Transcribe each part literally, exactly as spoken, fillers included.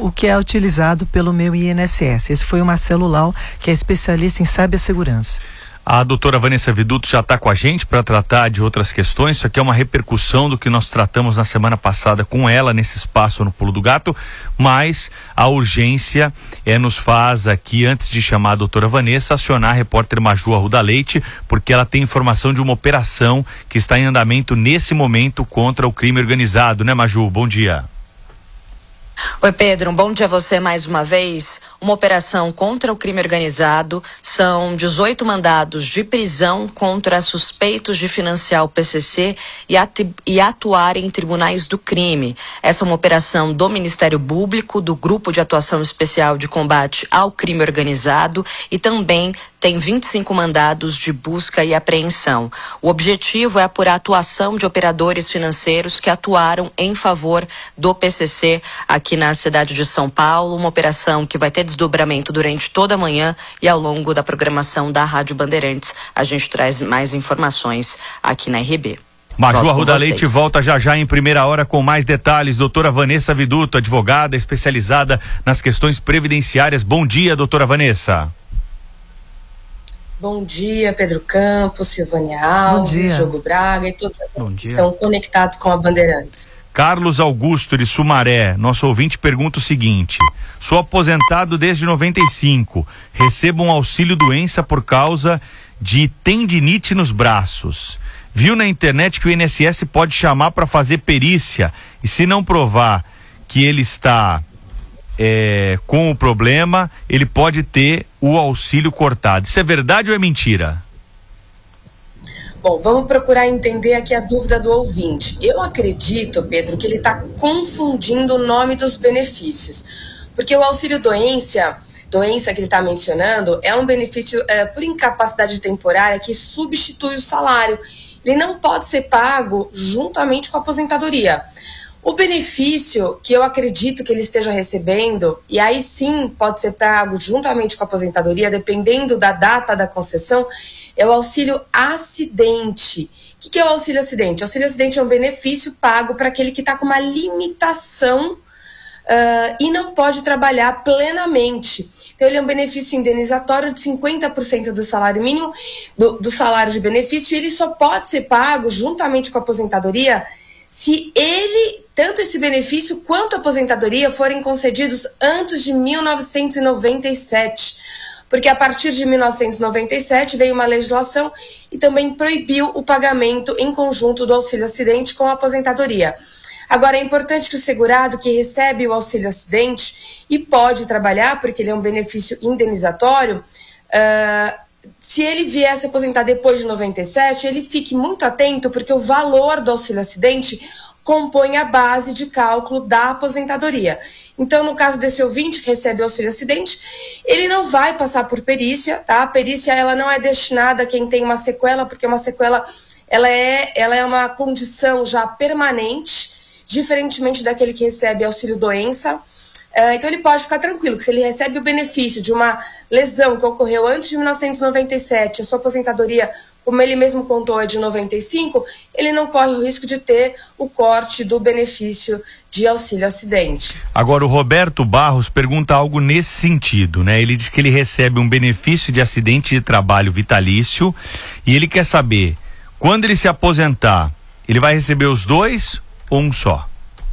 o que é utilizado pelo meu I N S S. Esse foi o Marcelo Lau, que é especialista em cibersegurança. A doutora Vanessa Viduto já está com a gente para tratar de outras questões. Isso aqui é uma repercussão do que nós tratamos na semana passada com ela nesse espaço no Pulo do Gato, mas a urgência é, nos faz aqui, antes de chamar a doutora Vanessa, acionar a repórter Maju Arruda Leite, porque ela tem informação de uma operação que está em andamento nesse momento contra o crime organizado, né, Maju? Bom dia. Oi, Pedro, um bom dia a você mais uma vez. Uma operação contra o crime organizado, são dezoito mandados de prisão contra suspeitos de financiar o P C C e, atu e atuar em tribunais do crime. Essa é uma operação do Ministério Público, do Grupo de Atuação Especial de Combate ao Crime Organizado, e também tem vinte e cinco mandados de busca e apreensão. O objetivo é apurar a atuação de operadores financeiros que atuaram em favor do P C C aqui na cidade de São Paulo, uma operação que vai ter desdobramento durante toda a manhã e ao longo da programação da Rádio Bandeirantes. A gente traz mais informações aqui na R B. Maju Arruda Leite volta já já em primeira hora com mais detalhes. Doutora Vanessa Viduto, advogada especializada nas questões previdenciárias. Bom dia, doutora Vanessa. Bom dia, Pedro Campos, Silvânia Alves, Diogo Braga e todos que estão conectados com a Bandeirantes. Carlos Augusto de Sumaré, nosso ouvinte, pergunta o seguinte: sou aposentado desde noventa e cinco, recebo um auxílio doença por causa de tendinite nos braços. Viu na internet que o I N S S pode chamar para fazer perícia e, se não provar que ele está é, com o problema, ele pode ter o auxílio cortado. Isso é verdade ou é mentira? Bom, vamos procurar entender aqui a dúvida do ouvinte. Eu acredito, Pedro, que ele está confundindo o nome dos benefícios. Porque o auxílio doença, doença que ele está mencionando, é um benefício é, por incapacidade temporária que substitui o salário. Ele não pode ser pago juntamente com a aposentadoria. O benefício que eu acredito que ele esteja recebendo, e aí sim pode ser pago juntamente com a aposentadoria, dependendo da data da concessão, é o auxílio acidente. O que é o auxílio acidente? O auxílio acidente é um benefício pago para aquele que está com uma limitação uh, e não pode trabalhar plenamente. Então, ele é um benefício indenizatório de cinquenta por cento do salário mínimo, do, do salário de benefício, e ele só pode ser pago juntamente com a aposentadoria se ele, tanto esse benefício quanto a aposentadoria, forem concedidos antes de mil novecentos e noventa e sete. Porque a partir de mil novecentos e noventa e sete veio uma legislação e também proibiu o pagamento em conjunto do auxílio acidente com a aposentadoria. Agora, é importante que o segurado que recebe o auxílio acidente e pode trabalhar, porque ele é um benefício indenizatório, uh, se ele vier a se aposentar depois de noventa e sete, ele fique muito atento, porque o valor do auxílio acidente compõe a base de cálculo da aposentadoria. Então, no caso desse ouvinte que recebe o auxílio acidente, ele não vai passar por perícia, tá? A perícia, ela não é destinada a quem tem uma sequela, porque uma sequela, ela é, ela é uma condição já permanente, diferentemente daquele que recebe auxílio doença. Uh, então ele pode ficar tranquilo, que se ele recebe o benefício de uma lesão que ocorreu antes de mil novecentos e noventa e sete, a sua aposentadoria, como ele mesmo contou, é de noventa e cinco, ele não corre o risco de ter o corte do benefício de auxílio acidente. Agora, o Roberto Barros pergunta algo nesse sentido, né? Ele diz que ele recebe um benefício de acidente de trabalho vitalício e ele quer saber, quando ele se aposentar, ele vai receber os dois ou um só?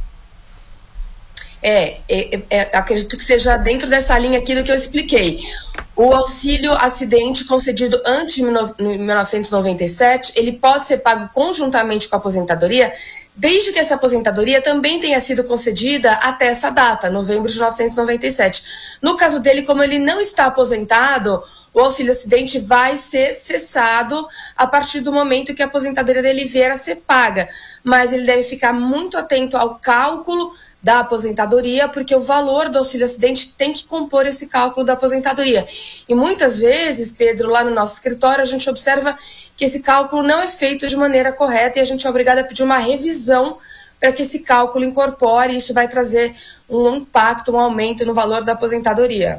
É, é, é, acredito que seja dentro dessa linha aqui do que eu expliquei. O auxílio acidente concedido antes de mil novecentos e noventa e sete, ele pode ser pago conjuntamente com a aposentadoria, desde que essa aposentadoria também tenha sido concedida até essa data, novembro de mil novecentos e noventa e sete. No caso dele, como ele não está aposentado, o auxílio acidente vai ser cessado a partir do momento que a aposentadoria dele vier a ser paga. Mas ele deve ficar muito atento ao cálculo da aposentadoria, porque o valor do auxílio acidente tem que compor esse cálculo da aposentadoria. E muitas vezes, Pedro, lá no nosso escritório, a gente observa que esse cálculo não é feito de maneira correta e a gente é obrigado a pedir uma revisão para que esse cálculo incorpore, e isso vai trazer um impacto, um aumento no valor da aposentadoria.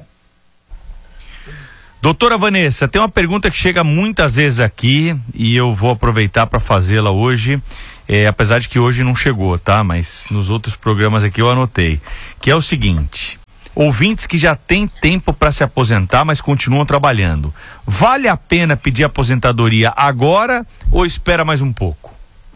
Doutora Vanessa, tem uma pergunta que chega muitas vezes aqui e eu vou aproveitar para fazê-la hoje. É, apesar de que hoje não chegou, tá? Mas nos outros programas aqui eu anotei, que é o seguinte: ouvintes que já têm tempo para se aposentar, mas continuam trabalhando. Vale a pena pedir aposentadoria agora ou espera mais um pouco?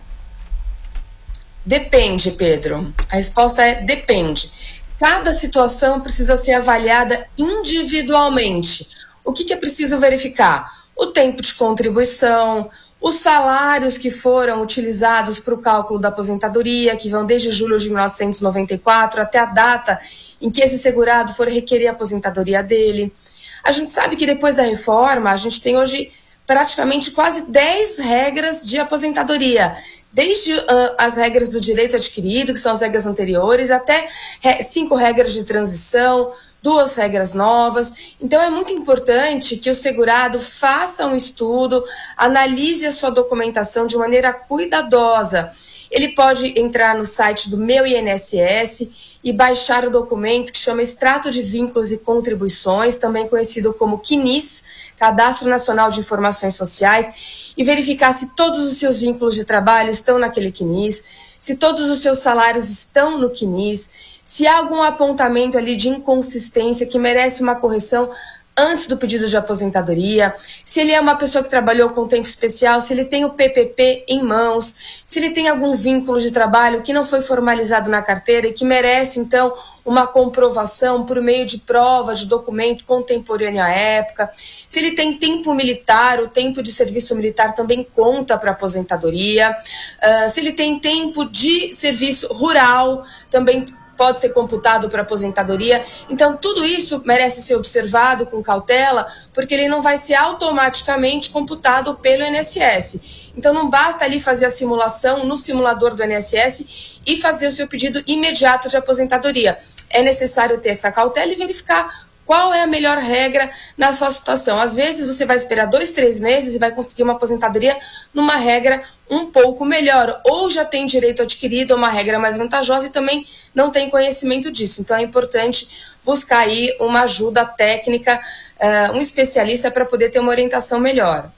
Depende, Pedro. A resposta é depende. Cada situação precisa ser avaliada individualmente. O que, que é preciso verificar? O tempo de contribuição, os salários que foram utilizados para o cálculo da aposentadoria, que vão desde julho de mil novecentos e noventa e quatro até a data em que esse segurado for requerer a aposentadoria dele. A gente sabe que depois da reforma, a gente tem hoje praticamente quase dez regras de aposentadoria, desde uh, as regras do direito adquirido, que são as regras anteriores, até re- cinco regras de transição, duas regras novas. Então é muito importante que o segurado faça um estudo, analise a sua documentação de maneira cuidadosa. Ele pode entrar no site do Meu I N S S e baixar o documento que chama Extrato de Vínculos e Contribuições, também conhecido como C N I S, Cadastro Nacional de Informações Sociais, e verificar se todos os seus vínculos de trabalho estão naquele C N I S, se todos os seus salários estão no C N I S, se há algum apontamento ali de inconsistência que merece uma correção antes do pedido de aposentadoria, se ele é uma pessoa que trabalhou com tempo especial, se ele tem o P P P em mãos, se ele tem algum vínculo de trabalho que não foi formalizado na carteira e que merece, então, uma comprovação por meio de prova, de documento contemporâneo à época, se ele tem tempo militar, o tempo de serviço militar também conta para aposentadoria, uh, se ele tem tempo de serviço rural, também pode ser computado para aposentadoria. Então, tudo isso merece ser observado com cautela, porque ele não vai ser automaticamente computado pelo I N S S. Então, não basta ali fazer a simulação no simulador do I N S S e fazer o seu pedido imediato de aposentadoria. É necessário ter essa cautela e verificar qual é a melhor regra na sua situação. Às vezes você vai esperar dois, três meses e vai conseguir uma aposentadoria numa regra um pouco melhor, ou já tem direito adquirido a uma regra mais vantajosa e também não tem conhecimento disso. Então é importante buscar aí uma ajuda técnica, uh, um especialista para poder ter uma orientação melhor.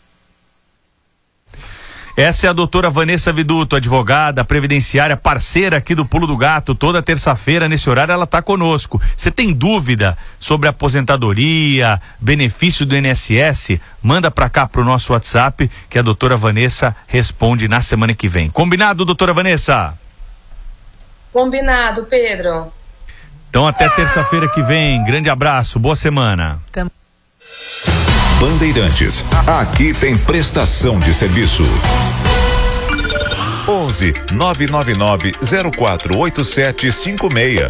Essa é a doutora Vanessa Viduto, advogada, previdenciária, parceira aqui do Pulo do Gato. Toda terça-feira, nesse horário, ela está conosco. Você tem dúvida sobre aposentadoria, benefício do I N S S? Manda para cá pro nosso WhatsApp, que a doutora Vanessa responde na semana que vem. Combinado, doutora Vanessa? Combinado, Pedro. Então até terça-feira que vem. Grande abraço, boa semana. Tam- Bandeirantes, aqui tem prestação de serviço. onze, nove nove nove, zero quatro oito sete cinco seis.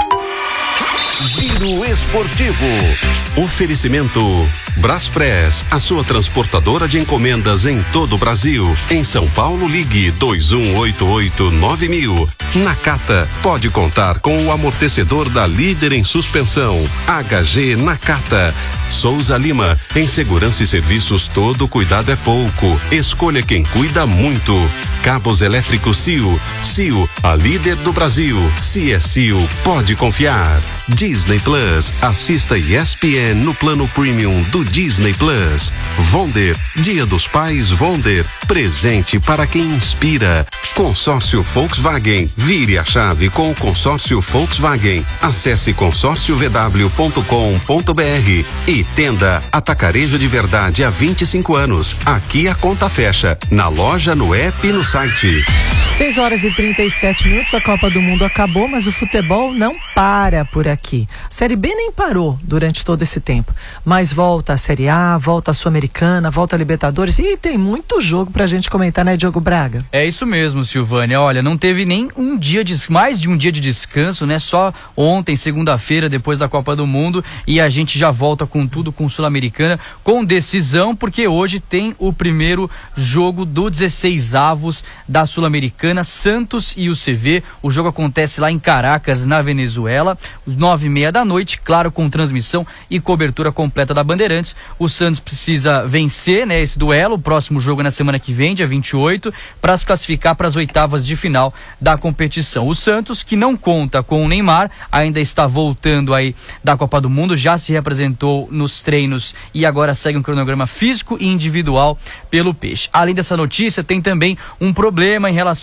Giro Esportivo. Oferecimento Braspress, a sua transportadora de encomendas em todo o Brasil. Em São Paulo, ligue dois um oito oito nove mil. Nakata, pode contar com o amortecedor da líder em suspensão. H G Nakata. Souza Lima, em segurança e serviços todo cuidado é pouco. Escolha quem cuida muito. Cabos elétricos C I O. C I O, a líder do Brasil. Se é C I O, pode confiar. Disney Plus, assista E S P N no plano premium do Disney Plus. Vonder, Dia dos Pais Vonder, presente para quem inspira. Consórcio Volkswagen, vire a chave com o consórcio Volkswagen. Acesse consórcio v w ponto com ponto b r e Tenda Atacarejo de Verdade há vinte e cinco anos. Aqui a conta fecha, na loja, no app e no site. seis horas e trinta e sete minutos, a Copa do Mundo acabou, mas o futebol não para por aqui. A Série B nem parou durante todo esse tempo, mas volta a Série A, volta a Sul-Americana, volta a Libertadores e tem muito jogo pra gente comentar, né, Diogo Braga? É isso mesmo, Silvânia. Olha, não teve nem um dia, de, mais de um dia de descanso, né? Só ontem, segunda-feira, depois da Copa do Mundo, e a gente já volta com tudo com Sul-Americana, com decisão, porque hoje tem o primeiro jogo do dezesseis avos da Sul-Americana, Santos e o C V. O jogo acontece lá em Caracas, na Venezuela, nove e meia da noite, claro, com transmissão e cobertura completa da Bandeirantes. O Santos precisa vencer, né, esse duelo. O próximo jogo é na semana que vem, dia vinte e oito, para se classificar para as oitavas de final da competição. O Santos, que não conta com o Neymar, ainda está voltando aí da Copa do Mundo, já se representou nos treinos e agora segue um cronograma físico e individual pelo Peixe. Além dessa notícia, tem também um problema em relação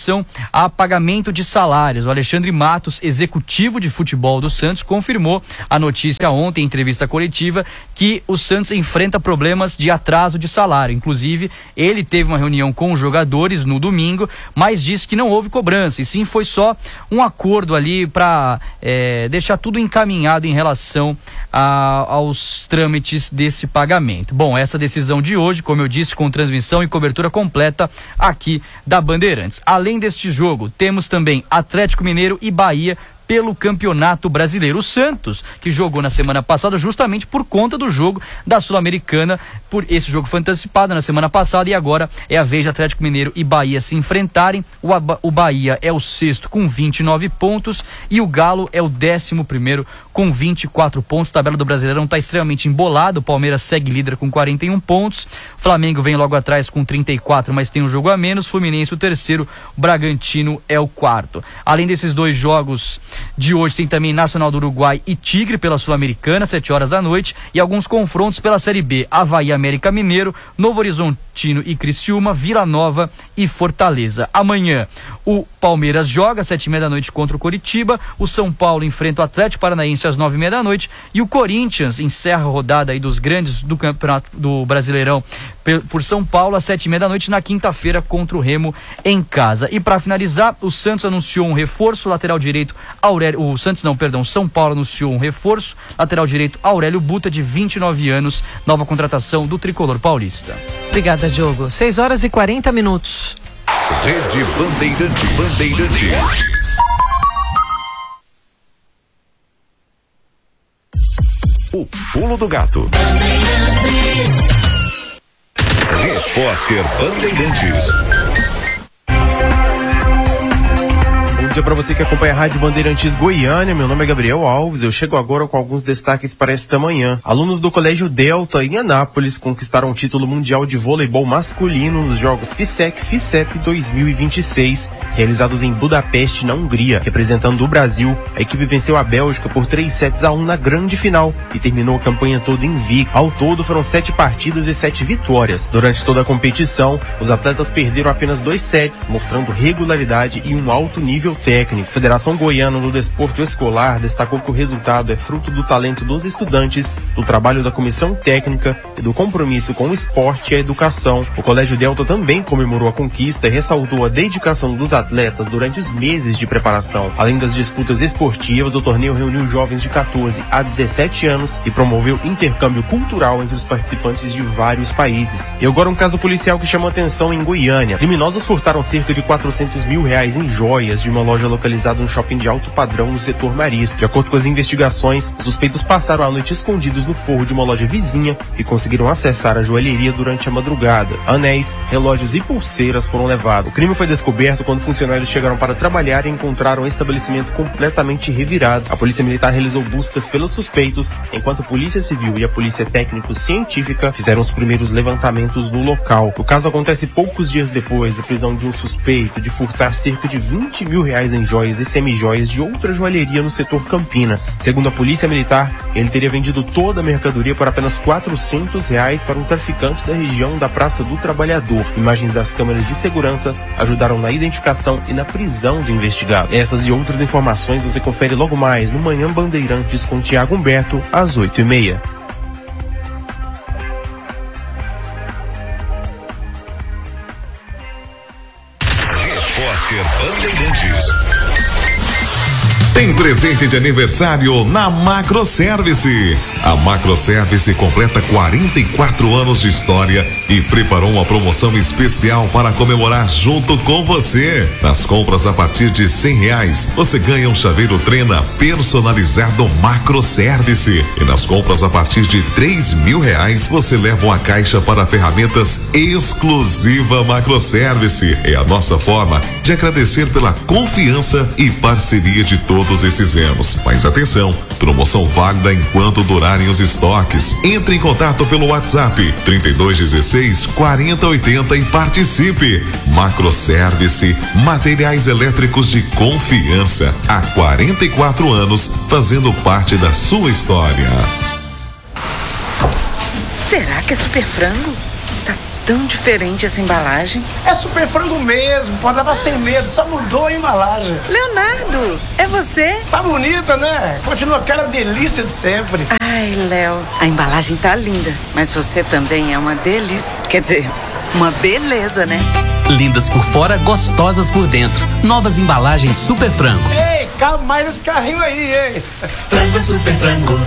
relação a pagamento de salários. O Alexandre Matos, executivo de futebol do Santos, confirmou a notícia ontem em entrevista coletiva que o Santos enfrenta problemas de atraso de salário. Inclusive, ele teve uma reunião com os jogadores no domingo, mas disse que não houve cobrança, e sim foi só um acordo ali para é, deixar tudo encaminhado em relação a, aos trâmites desse pagamento. Bom, essa decisão de hoje, como eu disse, com transmissão e cobertura completa aqui da Bandeirantes. Além deste jogo, temos também Atlético Mineiro e Bahia pelo Campeonato Brasileiro. O Santos, que jogou na semana passada justamente por conta do jogo da Sul-Americana, por esse jogo foi antecipado na semana passada, e agora é a vez de Atlético Mineiro e Bahia se enfrentarem. O, o Bahia é o sexto com vinte e nove pontos e o Galo é o décimo primeiro com vinte e quatro pontos. A tabela do Brasileirão está extremamente embolada. O Palmeiras segue líder com quarenta e um pontos. O Flamengo vem logo atrás com trinta e quatro, mas tem um jogo a menos. Fluminense o terceiro, o Bragantino é o quarto. Além desses dois jogos de hoje, tem também Nacional do Uruguai e Tigre pela Sul-Americana, sete horas da noite, e alguns confrontos pela Série B: Avaí, América Mineiro, Novo Horizontino e Criciúma, Vila Nova e Fortaleza. Amanhã o Palmeiras joga às sete e meia da noite contra o Coritiba, o São Paulo enfrenta o Atlético Paranaense às nove e meia da noite, e o Corinthians encerra a rodada aí dos grandes do Campeonato do Brasileirão por São Paulo às sete e meia da noite na quinta-feira contra o Remo em casa. E para finalizar, o Santos anunciou um reforço, lateral direito Aurélio, o Santos não, perdão, São Paulo anunciou um reforço, lateral direito Aurélio Buta, de vinte e nove anos, nova contratação do tricolor paulista. Obrigada, Diogo. seis horas e quarenta minutos. Rede Bandeirantes. Bandeirantes. O pulo do gato. Repórter Bandeirantes. Bom dia para você que acompanha a Rádio Bandeirantes Goiânia. Meu nome é Gabriel Alves. Eu chego agora com alguns destaques para esta manhã. Alunos do Colégio Delta, em Anápolis, conquistaram o título mundial de voleibol masculino nos Jogos FISEC FICEP dois mil e vinte e seis, realizados em Budapeste, na Hungria. Representando o Brasil, a equipe venceu a Bélgica por três sets a um na grande final e terminou a campanha toda invicta. Ao todo, foram sete partidas e sete vitórias. Durante toda a competição, os atletas perderam apenas dois sets, mostrando regularidade e um alto nível técnico. A Federação Goiana do Desporto Escolar destacou que o resultado é fruto do talento dos estudantes, do trabalho da comissão técnica e do compromisso com o esporte e a educação. O Colégio Delta também comemorou a conquista e ressaltou a dedicação dos atletas durante os meses de preparação. Além das disputas esportivas, o torneio reuniu jovens de quatorze a dezessete anos e promoveu intercâmbio cultural entre os participantes de vários países. E agora um caso policial que chamou atenção em Goiânia. Criminosos furtaram cerca de quatrocentos mil reais em joias de uma loja localizada no shopping de alto padrão no setor Marista. De acordo com as investigações, os suspeitos passaram a noite escondidos no forro de uma loja vizinha e conseguiram acessar a joalheria durante a madrugada. Anéis, relógios e pulseiras foram levados. O crime foi descoberto quando funcionários chegaram para trabalhar e encontraram o estabelecimento completamente revirado. A Polícia Militar realizou buscas pelos suspeitos, enquanto a Polícia Civil e a Polícia Técnico-Científica fizeram os primeiros levantamentos no local. O caso acontece poucos dias depois da prisão de um suspeito de furtar cerca de vinte mil reais em joias e semijoias de outra joalheria no setor Campinas. Segundo a Polícia Militar, ele teria vendido toda a mercadoria por apenas quatrocentos reais para um traficante da região da Praça do Trabalhador. Imagens das câmeras de segurança ajudaram na identificação e na prisão do investigado. Essas e outras informações você confere logo mais no Manhã Bandeirantes com Tiago Humberto, às oito e meia. Repórter Bandeirantes. Tem presente de aniversário na Macroservice. A Macroservice completa quarenta e quatro anos de história e preparou uma promoção especial para comemorar junto com você. Nas compras a partir de cem reais, você ganha um chaveiro Trena personalizado Macroservice. E nas compras a partir de três mil reais, você leva uma caixa para ferramentas exclusiva Macroservice. É a nossa forma de agradecer pela confiança e parceria de todos esses anos. Mas atenção, promoção válida enquanto durarem os estoques. Entre em contato pelo WhatsApp trinta e dois dezesseis, quarenta oitenta e participe. Macroservice, materiais elétricos de confiança. Há quarenta e quatro anos, fazendo parte da sua história. Será que é super frango? Tá tão diferente essa embalagem. É Super Frango mesmo, pode levar sem medo, só mudou a embalagem. Leonardo, é você? Tá bonita, né? Continua aquela delícia de sempre. Ai, Léo, a embalagem tá linda, mas você também é uma delícia. Quer dizer, uma beleza, né? Lindas por fora, gostosas por dentro. Novas embalagens Super Frango. Ei, cabe mais esse carrinho aí, hein? Frango Super Frango.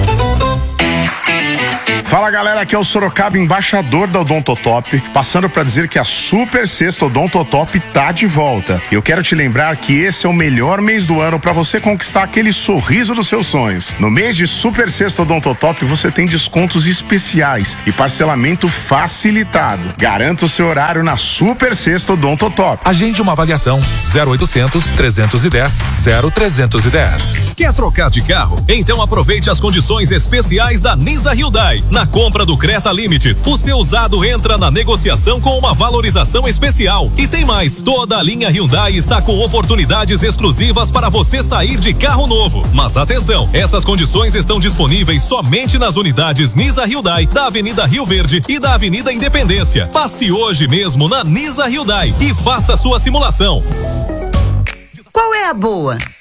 Fala galera, aqui é o Sorocaba, embaixador da Odontotop, passando para dizer que a Super Sexta Odontotop tá de volta. Eu quero te lembrar que esse é o melhor mês do ano para você conquistar aquele sorriso dos seus sonhos. No mês de Super Sexta Odontotop você tem descontos especiais e parcelamento facilitado. Garanta o seu horário na Super Sexta Odontotop. Agende uma avaliação zero oitocentos, trezentos e dez, zero trezentos e dez. Quer trocar de carro? Então aproveite as condições especiais da Nisa Hyundai. Na compra do Creta Limited, o seu usado entra na negociação com uma valorização especial. E tem mais, toda a linha Hyundai está com oportunidades exclusivas para você sair de carro novo. Mas atenção, essas condições estão disponíveis somente nas unidades Nisa Hyundai da Avenida Rio Verde e da Avenida Independência. Passe hoje mesmo na Nisa Hyundai e faça sua simulação. Qual é a boa?